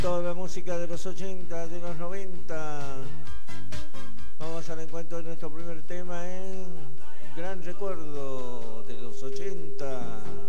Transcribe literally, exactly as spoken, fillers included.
Toda la música de los ochenta, de los noventa. Vamos al encuentro de nuestro primer tema en Gran Recuerdo de los ochenta.